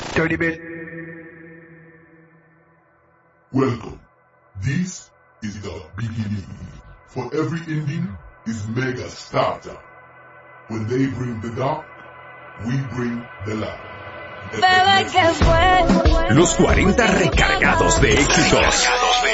30 bit. Welcome. This is the beginning. For every ending is mega starter. When they bring the dark, we bring the light. Los 40 recargados de éxitos.